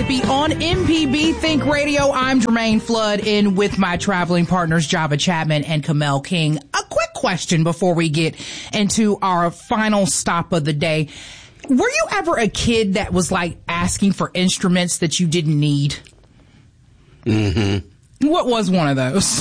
Mississippi on MPB Think Radio. I'm Jermaine Flood in with my traveling partners Java Chapman and Kamel King. A quick question before we get into our final stop of the day. Were you ever a kid that was like asking for instruments that you didn't need? Mm-hmm. What was one of those?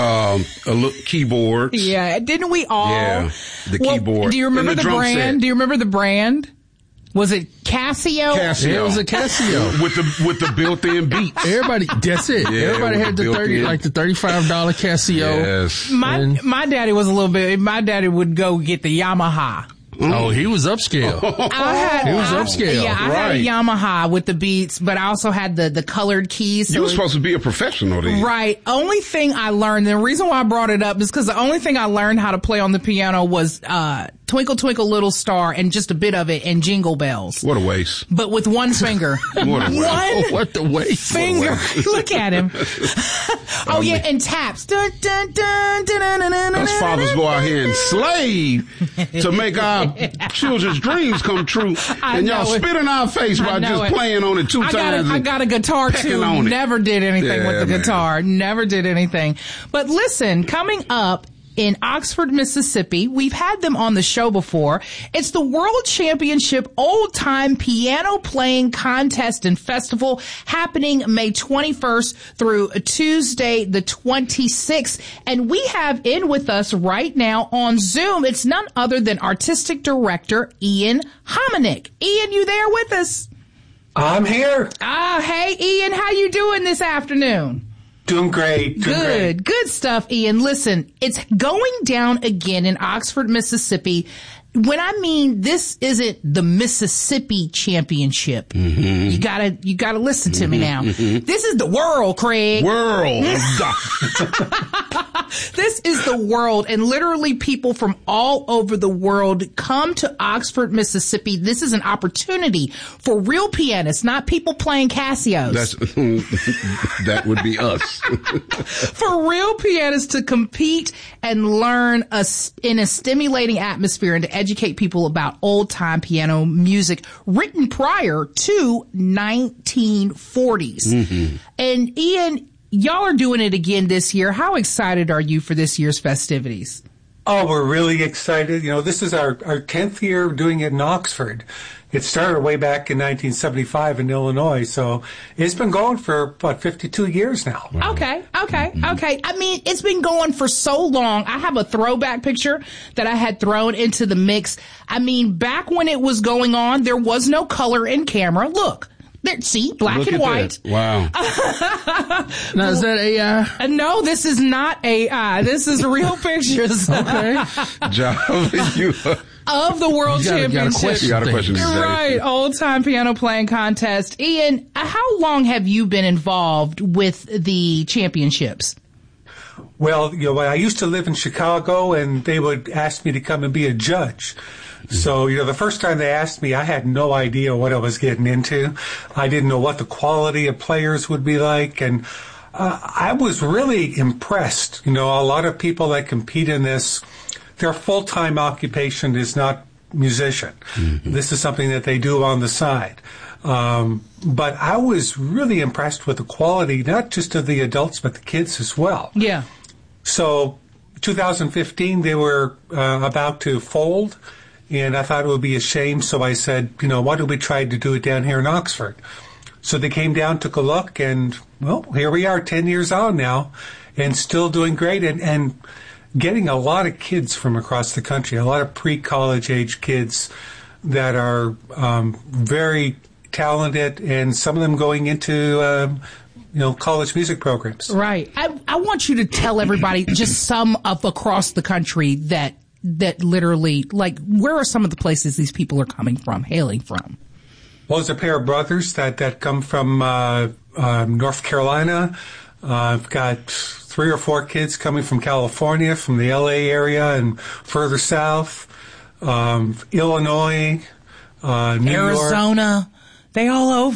A keyboard. Yeah, didn't we all? Yeah, the keyboard. Do you remember the brand? Set. Do you remember the brand? Was it Casio? Casio. Yeah, it was a Casio with the built-in beats. Everybody, that's it. Yeah, everybody had the $35 Casio. Yes. My daddy was a little bit. My daddy would go get the Yamaha. Oh, he was upscale. He was upscale. Yeah, I had a Yamaha with the beats, but I also had the colored keys. So you were supposed to be a professional then. Right. Only thing I learned, the reason why I brought it up is because the only thing I learned how to play on the piano was Twinkle Twinkle Little Star and just a bit of it and Jingle Bells. What a waste. But with one finger. What the waste. Finger. Look at him. Oh yeah, and taps. Dun, dun, dun, dun, dun, dun, dun, Us fathers go out here and slave to make our children's dreams come true. And y'all spit in our face by just playing on it two times. I got a guitar too. Never did anything with the guitar. Never did anything. But listen, coming up in Oxford, Mississippi, we've had them on the show before. It's the World Championship Old Time Piano Playing Contest and Festival happening May 21st through Tuesday the 26th. And we have in with us right now on Zoom, it's none other than Artistic Director Ian Hominick. Ian, you there with us? I'm here. Hey Ian, how you doing this afternoon? Doing great. Good stuff, Ian. Listen, it's going down again in Oxford, Mississippi. When I mean this isn't the Mississippi Championship, you gotta listen to me now. This is the world, Craig. World. This is the world, and literally people from all over the world come to Oxford, Mississippi. This is an opportunity for real pianists, not people playing Casios. That would be us. For real pianists to compete and learn in a stimulating atmosphere and to educate people about old-time piano music written prior to 1940s. And Ian, y'all are doing it again this year. How excited are you for this year's festivities? Oh, we're really excited. You know, this is our 10th year doing it in Oxford. It started way back in 1975 in Illinois, so it's been going for, 52 years now. Wow. Okay. I mean, it's been going for so long. I have a throwback picture that I had thrown into the mix. I mean, back when it was going on, there was no color in camera. Look. There, see, black and white. That. Wow. Now, is that AI? No, this is not AI. This is real pictures. Okay. Of the World Championship. You got a question. Right. Old Time Piano Playing Contest. Ian, how long have you been involved with the championships? Well, you know, I used to live in Chicago, and they would ask me to come and be a judge. So, you know, the first time they asked me, I had no idea what I was getting into. I didn't know what the quality of players would be like, and I was really impressed. You know, a lot of people that compete in this, their full-time occupation is not musician. This is something that they do on the side. But I was really impressed with the quality, not just of the adults, but the kids as well. Yeah. So 2015, they were about to fold, and I thought it would be a shame, so I said, you know, why don't we try to do it down here in Oxford? So they came down, took a look, and, well, here we are 10 years on now, and still doing great, and getting a lot of kids from across the country, a lot of pre-college age kids that are very talented, and some of them going into college music programs. Right. I want you to tell everybody just some of across the country that literally, like, where are some of the places these people are hailing from? Well, there's a pair of brothers that come from North Carolina. I've got 3 or 4 kids coming from California, from the LA area and further south, Illinois, New Arizona. York. They all over.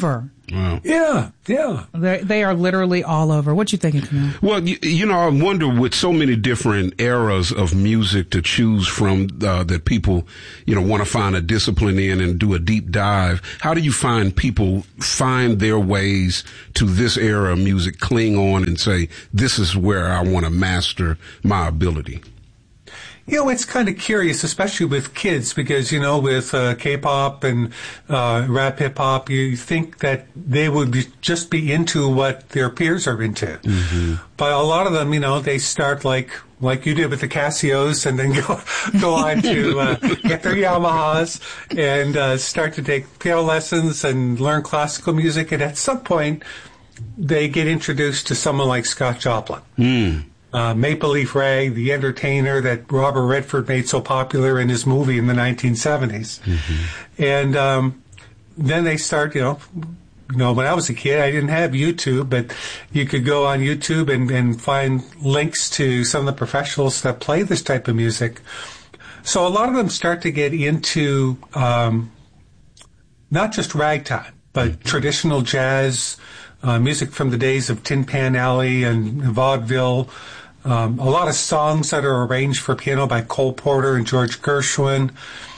Wow. Yeah. They are literally all over. What you thinking, Camille? Well, I wonder with so many different eras of music to choose from that people, want to find a discipline in and do a deep dive. How do you find people find their ways to this era of music, cling on and say, this is where I want to master my ability? It's kind of curious, especially with kids, because, with K-pop and rap hip-hop, you think that they would just be into what their peers are into. Mm-hmm. But a lot of them, they start like you did with the Casios, and then go on to get their Yamahas and start to take piano lessons and learn classical music. And at some point, they get introduced to someone like Scott Joplin. Mm. Maple Leaf Rag, the entertainer that Robert Redford made so popular in his movie in the 1970s. Mm-hmm. And then they start, when I was a kid, I didn't have YouTube, but you could go on YouTube and find links to some of the professionals that play this type of music. So a lot of them start to get into not just ragtime, but traditional jazz, music from the days of Tin Pan Alley and vaudeville. A lot of songs that are arranged for piano by Cole Porter and George Gershwin.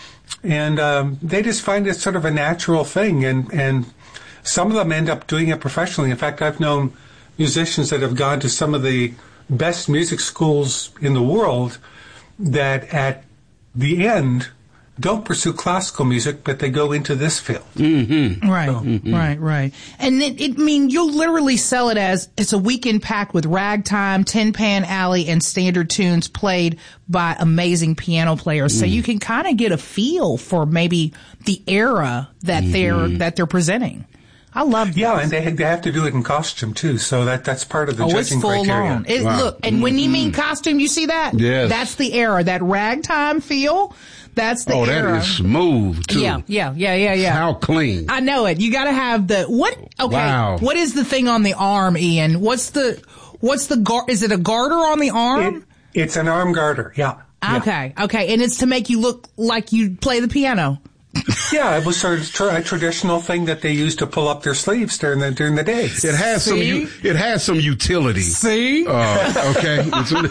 And they just find it sort of a natural thing. And some of them end up doing it professionally. In fact, I've known musicians that have gone to some of the best music schools in the world that at the end don't pursue classical music, but they go into this field. Mm-hmm. Right, so, right. And you'll literally sell it as it's a weekend packed with ragtime, Tin Pan Alley, and standard tunes played by amazing piano players. So you can kind of get a feel for maybe the era that they're presenting. I love this. Yeah, and they have to do it in costume too, so that's part of the judging criteria. It's full on. Look, and when you mean costume, you see that? Yes. That's the era, that ragtime feel. That's the era. That is smooth too. Yeah. How clean. I know it. You got to have Wow. What is the thing on the arm, Ian? What's the is it a garter on the arm? It's an arm garter. Yeah. Okay. And it's to make you look like you play the piano. Yeah, it was sort of a traditional thing that they used to pull up their sleeves during the day. It has some utility. See? Okay.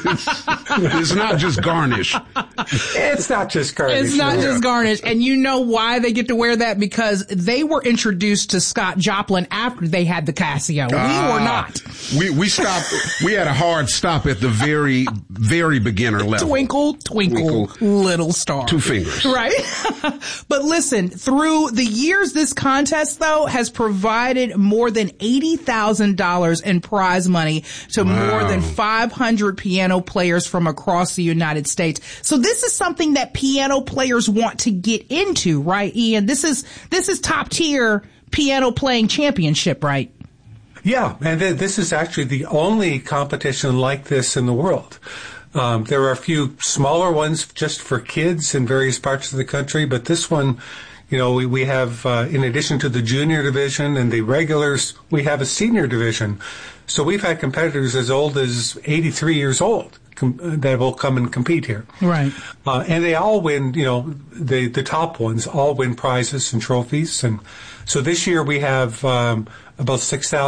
It's not just garnish. It's not just garnish. It's not just garnish. And you know why they get to wear that? Because they were introduced to Scott Joplin after they had the Casio. We were not. We stopped. We had a hard stop at the very, very beginner level. Twinkle, twinkle, little star. 2 fingers. Right? But listen, through the years, this contest, though, has provided more than $80,000 in prize money to more than 500 piano players from across the United States. So this is something that piano players want to get into, right, Ian? This is top tier piano playing championship, right? Yeah, and this is actually the only competition like this in the world. There are a few smaller ones just for kids in various parts of the country, but this one, we have, in addition to the junior division and the regulars, we have a senior division. So we've had competitors as old as 83 years old that will come and compete here. Right. And they all win, the top ones all win prizes and trophies. And so this year we have about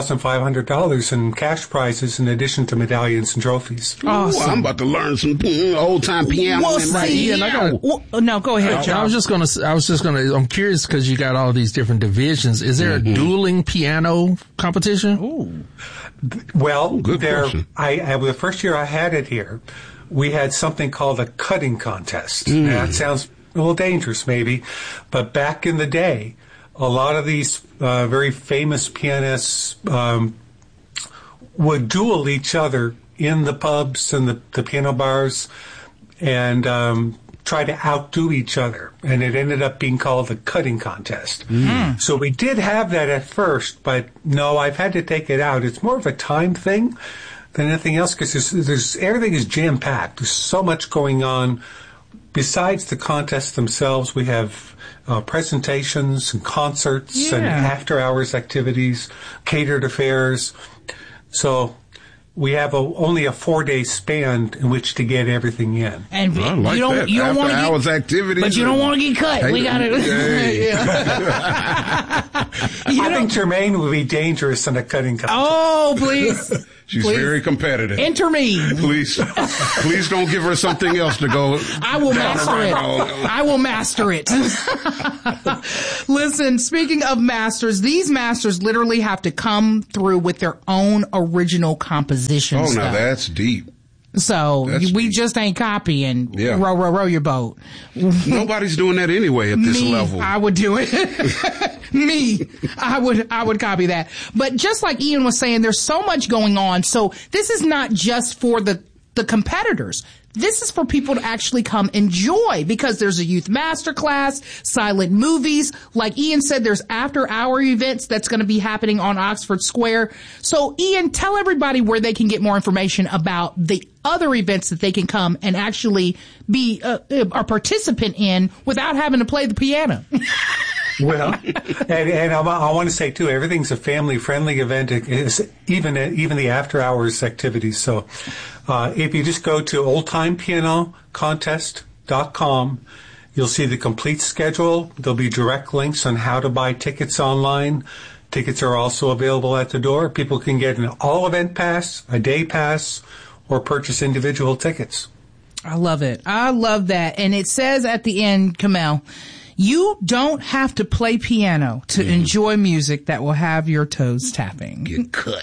$6,500 in cash prizes in addition to medallions and trophies. Awesome. Ooh, I'm about to learn some old time piano. No, go ahead, John. I was just gonna. I'm curious because you got all these different divisions. Is there a dueling piano competition? Ooh. Well, good question. The first year I had it here, we had something called a cutting contest. Now, that sounds a little dangerous, maybe, but back in the day, a lot of these very famous pianists would duel each other in the pubs and the piano bars and try to outdo each other. And it ended up being called the cutting contest. So we did have that at first, but no, I've had to take it out. It's more of a time thing than anything else because there's everything is jam-packed. There's so much going on. Besides the contests themselves, we have presentations and concerts and after-hours activities, catered affairs. So, we have only a 4-day span in which to get everything in. And I like you don't After want to hours activities. but you don't want to get cut. Hey, we got it. I think Jermaine would be dangerous in a cutting contest. Oh, please. She's very competitive. Enter me. Please don't give her something else to go. I will master it. I will master it. Listen, speaking of masters, these masters literally have to come through with their own original compositions. Oh, now that's deep. So we just ain't copying. Row your boat. Nobody's doing that anyway at this level. I would do it. Me, I would copy that. But just like Ian was saying, there's so much going on. So this is not just for the competitors. This is for people to actually come enjoy, because there's a youth masterclass, silent movies. Like Ian said, there's after-hour events that's going to be happening on Oxford Square. So Ian, tell everybody where they can get more information about the other events that they can come and actually be a participant in without having to play the piano. Well, and I want to say too, everything's a family-friendly event. It's even the after-hours activities. So, if you just go to oldtimepianocontest.com, you'll see the complete schedule. There'll be direct links on how to buy tickets online. Tickets are also available at the door. People can get an all-event pass, a day pass, or purchase individual tickets. I love it. I love that. And it says at the end, Kamel, you don't have to play piano to enjoy music that will have your toes tapping. Get cut.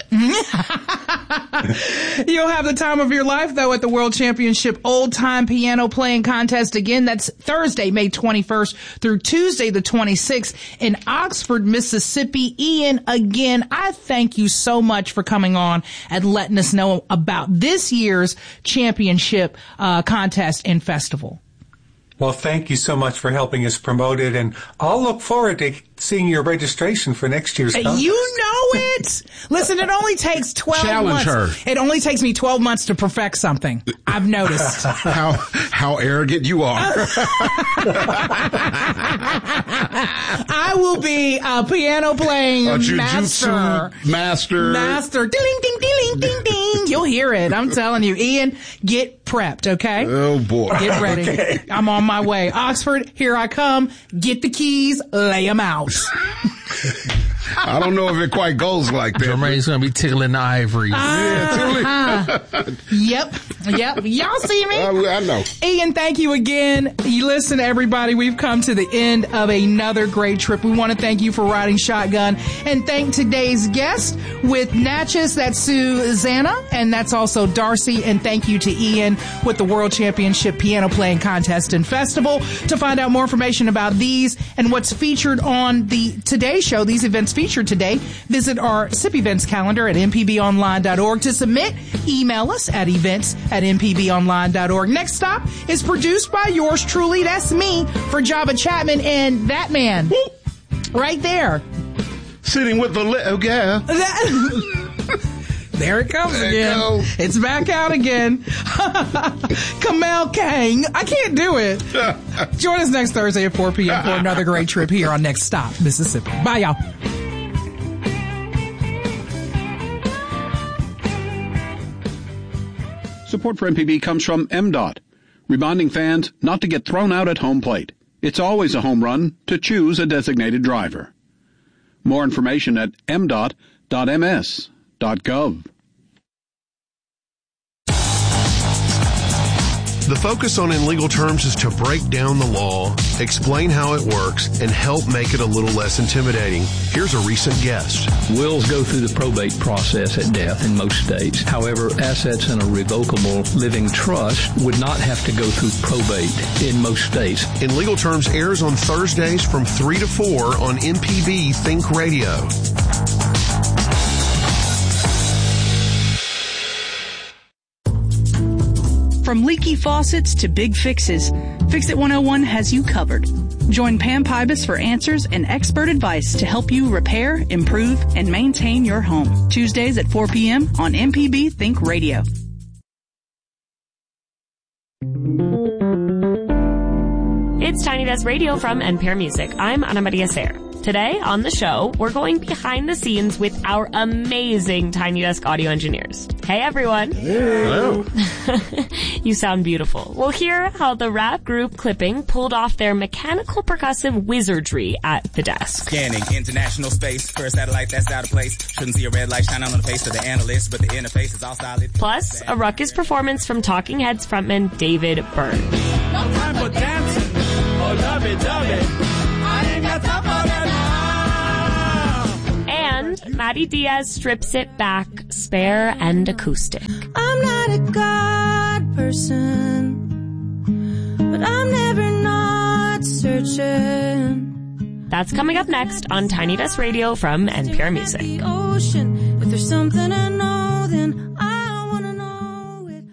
You'll have the time of your life, though, at the World Championship Old Time Piano Playing Contest. Again, that's Thursday, May 21st through Tuesday, the 26th in Oxford, Mississippi. Ian, again, I thank you so much for coming on and letting us know about this year's championship contest and festival. Well, thank you so much for helping us promote it, and I'll look forward to seeing your registration for next year's contest. You know it! Listen, it only takes 12 months. Challenge her. It only takes me 12 months to perfect something. I've noticed. How arrogant you are. I will be a piano playing master. Master. Ding, ding, ding, ding, ding. You'll hear it. I'm telling you. Ian, get prepped, okay? Oh, boy. Get ready. Okay. I'm on my way. Oxford, here I come. Get the keys. Lay them out. I don't know if it quite goes like that. Jermaine's going to be tickling the ivories. Yep. Y'all see me? I know. Ian, thank you again. You listen, everybody. We've come to the end of another great trip. We want to thank you for riding shotgun and thank today's guest with Natchez. That's Susanna, and that's also Darcy. And thank you to Ian with the World Championship Piano Playing Contest and Festival. To find out more information about these and what's featured on the Today Show, these events featured today, visit our SIP events calendar at mpbonline.org. To submit, email us at events@mpbonline.org. Next Stop is produced by yours truly. That's me for Java Chapman and that man right there. Sitting with the little girl. There it comes again. It's back out again. Kamel Kang. I can't do it. Join us next Thursday at 4 p.m. for another great trip here on Next Stop, Mississippi. Bye, y'all. Support for MPB comes from MDOT, reminding fans not to get thrown out at home plate. It's always a home run to choose a designated driver. More information at mdot.ms.gov. The focus on In Legal Terms is to break down the law, explain how it works, and help make it a little less intimidating. Here's a recent guest. Wills go through the probate process at death in most states. However, assets in a revocable living trust would not have to go through probate in most states. In Legal Terms airs on Thursdays from 3 to 4 on MPB Think Radio. From leaky faucets to big fixes, Fix-It 101 has you covered. Join Pam Pybus for answers and expert advice to help you repair, improve, and maintain your home. Tuesdays at 4 p.m. on MPB Think Radio. It's Tiny Desk Radio from NPR Music. I'm Ana Maria Sayre. Today on the show, we're going behind the scenes with our amazing Tiny Desk audio engineers. Hey everyone. Hello. You sound beautiful. We'll hear how the rap group Clipping pulled off their mechanical percussive wizardry at the desk. Scanning international space for a satellite that's out of place. Shouldn't see a red light shining on the face of the analyst, but the interface is all solid. Plus, a ruckus performance from Talking Heads frontman David Byrne. No time for dancing or lovey-dovey. I ain't got time for that. And Maddie Diaz strips it back, spare and acoustic. I'm not a God person, but I'm never not searching. That's coming up next on Tiny Desk Radio from NPR Music. The ocean, if there's something I know, then I want to know it.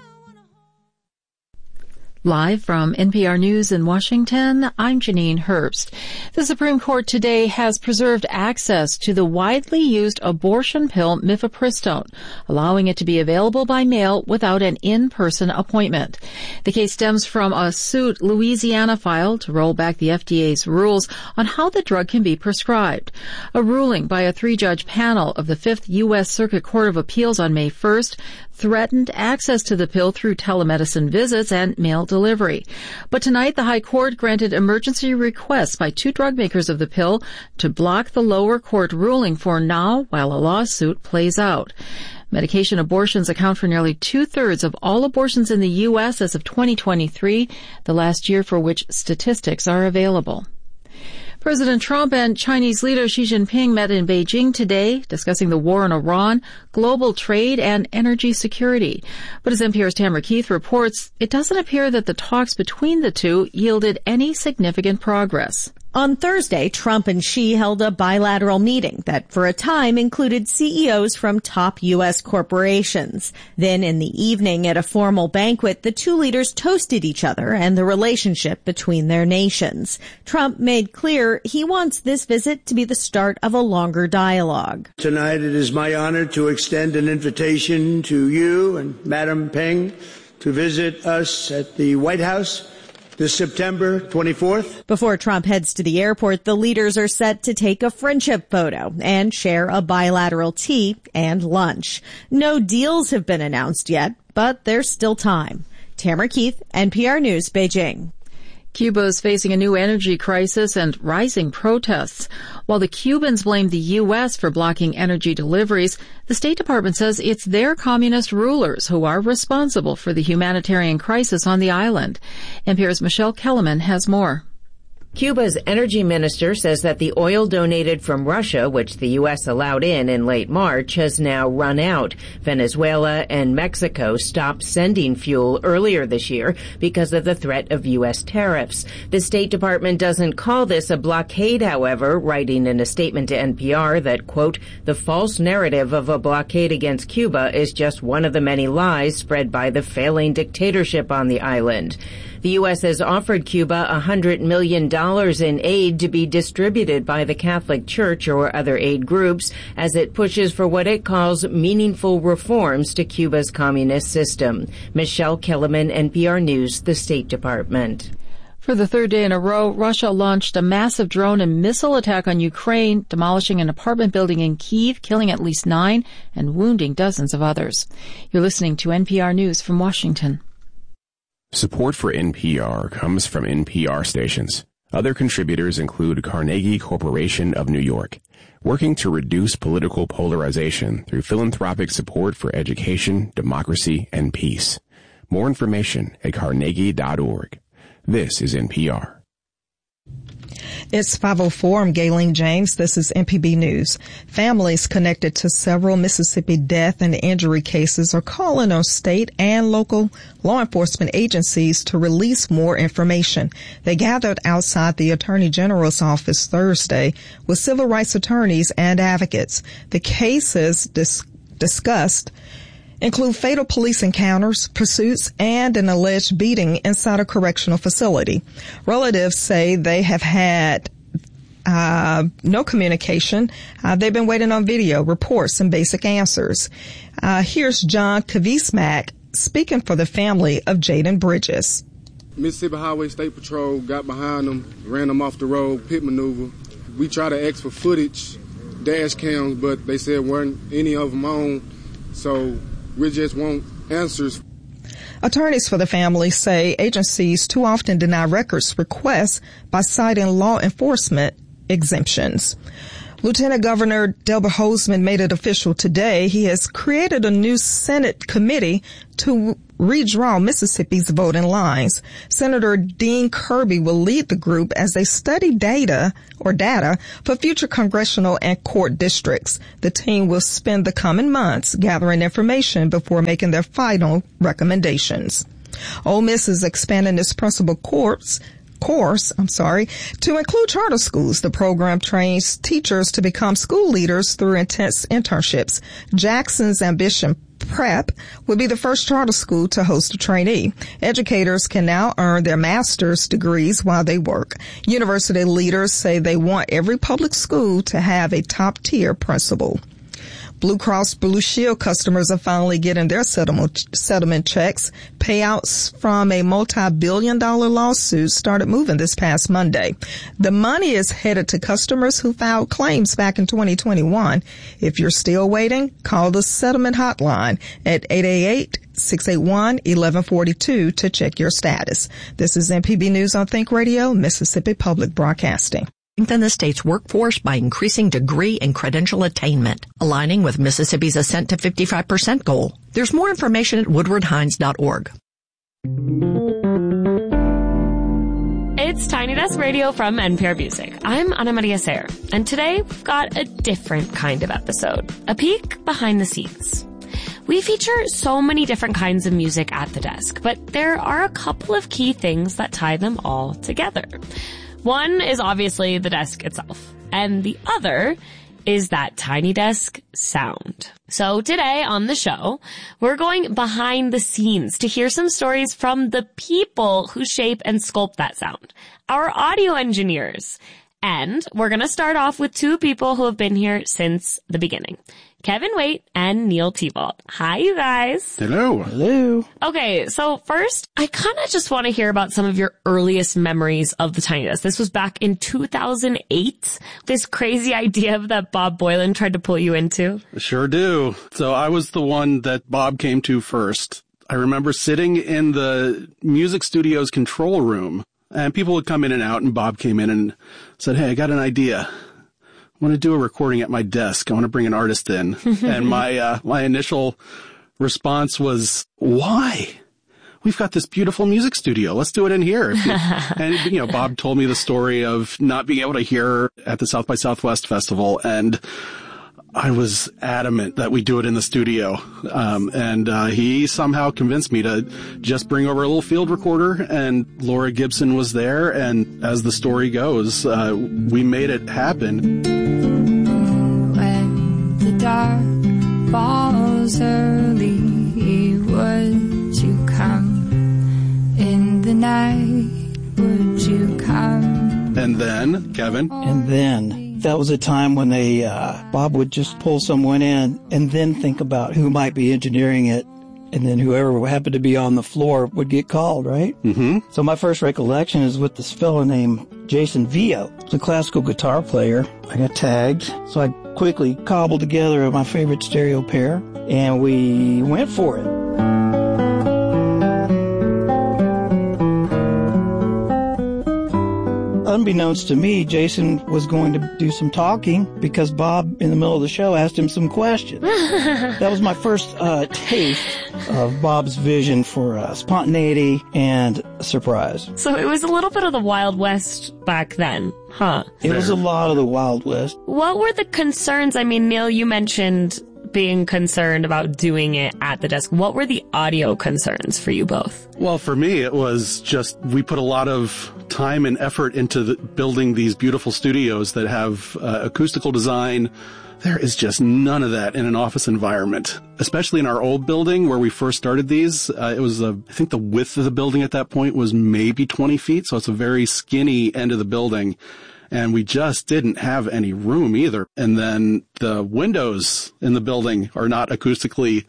Live from NPR News in Washington, I'm Janine Herbst. The Supreme Court today has preserved access to the widely used abortion pill mifepristone, allowing it to be available by mail without an in-person appointment. The case stems from a suit Louisiana filed to roll back the FDA's rules on how the drug can be prescribed. A ruling by a 3-judge panel of the 5th U.S. Circuit Court of Appeals on May 1st threatened access to the pill through telemedicine visits and mail delivery. But tonight, the High Court granted emergency requests by 2 drug makers of the pill to block the lower court ruling for now while a lawsuit plays out. Medication abortions account for nearly 2/3 of all abortions in the U.S. as of 2023, the last year for which statistics are available. President Trump and Chinese leader Xi Jinping met in Beijing today, discussing the war in Iran, global trade, and energy security. But as NPR's Tamara Keith reports, it doesn't appear that the talks between the two yielded any significant progress. On Thursday, Trump and Xi held a bilateral meeting that for a time included CEOs from top U.S. corporations. Then in the evening at a formal banquet, the two leaders toasted each other and the relationship between their nations. Trump made clear he wants this visit to be the start of a longer dialogue. Tonight it is my honor to extend an invitation to you and Madam Peng to visit us at the White House this September 24th. Before Trump heads to the airport, the leaders are set to take a friendship photo and share a bilateral tea and lunch. No deals have been announced yet, but there's still time. Tamara Keith, NPR News, Beijing. Cuba is facing a new energy crisis and rising protests. While the Cubans blame the U.S. for blocking energy deliveries, the State Department says it's their communist rulers who are responsible for the humanitarian crisis on the island. NPR's Michelle Kellerman has more. Cuba's energy minister says that the oil donated from Russia, which the U.S. allowed in late March, has now run out. Venezuela and Mexico stopped sending fuel earlier this year because of the threat of U.S. tariffs. The State Department doesn't call this a blockade, however, writing in a statement to NPR that, quote, the false narrative of a blockade against Cuba is just one of the many lies spread by the failing dictatorship on the island. The U.S. has offered Cuba $100 million in aid to be distributed by the Catholic Church or other aid groups as it pushes for what it calls meaningful reforms to Cuba's communist system. Michelle Kellerman, NPR News, the State Department. For the third day in a row, Russia launched a massive drone and missile attack on Ukraine, demolishing an apartment building in Kyiv, killing at least 9 and wounding dozens of others. You're listening to NPR News from Washington. Support for NPR comes from NPR stations. Other contributors include Carnegie Corporation of New York, working to reduce political polarization through philanthropic support for education, democracy, and peace. More information at carnegie.org. This is NPR. It's 5:04. I'm Gayleen James. This is MPB News. Families connected to several Mississippi death and injury cases are calling on state and local law enforcement agencies to release more information. They gathered outside the Attorney General's office Thursday with civil rights attorneys and advocates. The cases discussed include fatal police encounters, pursuits, and an alleged beating inside a correctional facility. Relatives say they have had no communication. They've been waiting on video, reports, and basic answers. Here's John Kavismak speaking for the family of Jaden Bridges. Mississippi Highway State Patrol got behind them, ran them off the road, pit maneuver, We try to ask for footage, dash cams, but they said weren't any of them on, so we just want answers. Attorneys for the family say agencies too often deny records requests by citing law enforcement exemptions. Lieutenant Governor Delbert Hosemann made it official today. He has created a new Senate committee to redraw Mississippi's voting lines. Senator Dean Kirby will lead the group as they study data for future congressional and court districts. The team will spend the coming months gathering information before making their final recommendations. Ole Miss is expanding its principal course to include charter schools. The program trains teachers to become school leaders through intense internships. Jackson's Ambition Prep will be the first charter school to host a trainee. Educators can now earn their master's degrees while they work. University leaders say they want every public school to have a top-tier principal. Blue Cross Blue Shield customers are finally getting their settlement checks. Payouts from a multi-billion-dollar lawsuit started moving this past Monday. The money is headed to customers who filed claims back in 2021. If you're still waiting, call the settlement hotline at 888-681-1142 to check your status. This is MPB News on Think Radio, Mississippi Public Broadcasting. Strengthen the state's workforce by increasing degree and credential attainment, aligning with Mississippi's Ascent to 55% goal. There's more information at woodwardhines.org. It's Tiny Desk Radio from NPR Music. I'm Ana Maria Sayre, and today we've got a different kind of episode, a peek behind the scenes. We feature so many different kinds of music at the desk, but there are a couple of key things that tie them all together. One is obviously the desk itself, and the other is that Tiny Desk sound. So today on the show, we're going behind the scenes to hear some stories from the people who shape and sculpt that sound, our audio engineers. And we're going to start off with two people who have been here since the beginning. Kevin Waite and Neil Tevault. Hi, you guys. Hello. Hello. Okay, so first, I kind of just want to hear about some of your earliest memories of the Tiny Desk. This was back in 2008, this crazy idea that Bob Boilen tried to pull you into. Sure do. So I was the one that Bob came to first. I remember sitting in the music studio's control room, and people would come in and out, and Bob came in and said, hey, I got an idea. I want to do a recording at my desk. I want to bring an artist in. And my initial response was, why? We've got this beautiful music studio. Let's do it in here. And, Bob told me the story of not being able to hear at the South by Southwest Festival. And I was adamant that we do it in the studio. And he somehow convinced me to just bring over a little field recorder, and Laura Gibson was there. And as the story goes, we made it happen. When the dark falls early, would you come? In the night, would you come? And then, Kevin. And then that was a time when Bob would just pull someone in and then think about who might be engineering it. And then whoever happened to be on the floor would get called, right? Mm-hmm. So my first recollection is with this fellow named Jason Vio. He's a classical guitar player. I got tagged, so I quickly cobbled together my favorite stereo pair, and we went for it. Unbeknownst to me, Jason was going to do some talking because Bob, in the middle of the show, asked him some questions. That was my first taste of Bob's vision for spontaneity and surprise. So it was a little bit of the Wild West back then, huh? It was a lot of the Wild West. What were the concerns? I mean, Neil, you mentioned being concerned about doing it at the desk. What were the audio concerns for you both? Well, for me, it was just we put a lot of time and effort into building these beautiful studios that have acoustical design. There is just none of that in an office environment, especially in our old building where we first started these. It was, I think the width of the building at that point was maybe 20 feet. So it's a very skinny end of the building. And we just didn't have any room either. And then the windows in the building are not acoustically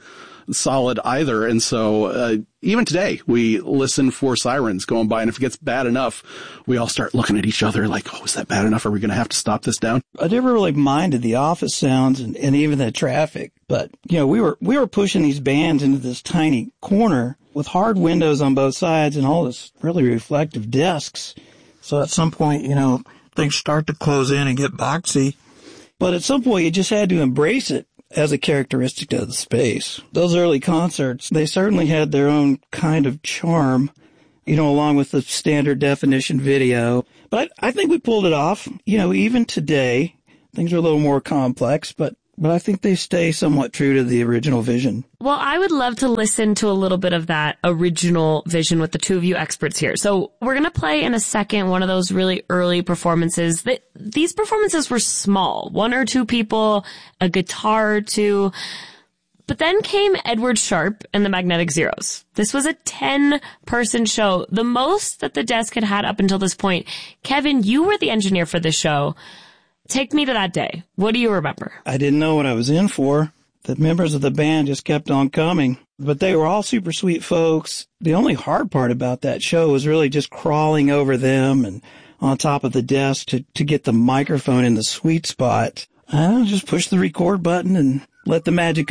solid either. And so even today, we listen for sirens going by. And if it gets bad enough, we all start looking at each other like, oh, is that bad enough? Are we going to have to stop this down? I never really minded the office sounds and even the traffic. But, you know, we were pushing these bands into this tiny corner with hard windows on both sides and all this really reflective desks. So at some point, you know, things start to close in and get boxy. But at some point, you just had to embrace it as a characteristic of the space. Those early concerts, they certainly had their own kind of charm, you know, along with the standard definition video. But I think we pulled it off. You know, even today, things are a little more complex, but I think they stay somewhat true to the original vision. Well, I would love to listen to a little bit of that original vision with the two of you experts here. So we're going to play in a second one of those really early performances. These performances were small, 1 or 2 people, a guitar or 2. But then came Edward Sharpe and the Magnetic Zeros. This was a 10-person show, the most that the desk had had up until this point. Kevin, you were the engineer for this show. Take me to that day. What do you remember? I didn't know what I was in for. The members of the band just kept on coming. But they were all super sweet folks. The only hard part about that show was really just crawling over them and on top of the desk to get the microphone in the sweet spot. I just push the record button and let the magic